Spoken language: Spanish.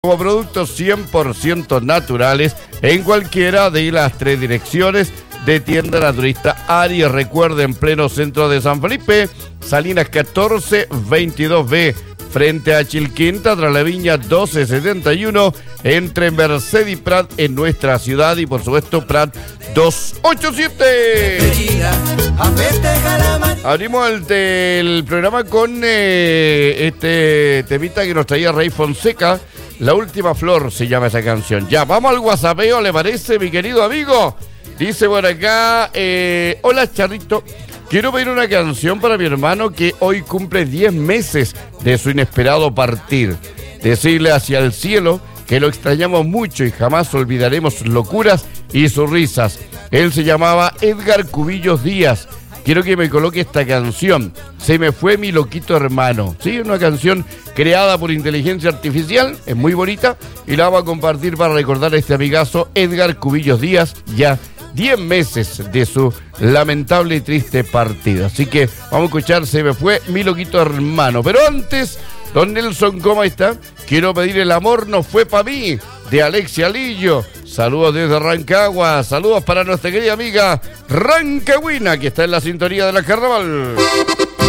como productos 100% naturales en cualquiera de las 3 direcciones de tienda naturista Aries. Recuerden, en pleno centro de San Felipe, Salinas 1422B, frente a Chilquinta, tras la Viña 1271, entre Merced y Prat en nuestra ciudad, y por supuesto Prat 287. Abrimos el programa con este temita que nos traía Rey Fonseca. La última flor se llama esa canción. Ya, vamos al WhatsAppeo, ¿le parece, mi querido amigo? Dice por acá, hola Charrito, quiero pedir una canción para mi hermano que hoy cumple 10 meses de su inesperado partir. Decirle hacia el cielo que lo extrañamos mucho y jamás olvidaremos sus locuras y sus risas. Él se llamaba Edgar Cubillos Díaz. Quiero que me coloque esta canción, Se me fue mi loquito hermano. Sí, una canción creada por inteligencia artificial, es muy bonita, y la vamos a compartir para recordar a este amigazo Edgar Cubillos Díaz, ya 10 meses de su lamentable y triste partida. Así que vamos a escuchar Se me fue mi loquito hermano. Pero antes, don Nelson, ¿cómo está? Quiero pedir El amor no fue para mí, de Alexia Lillo. Saludos desde Rancagua, saludos para nuestra querida amiga Rancagüina, que está en la sintonía de la Carnaval.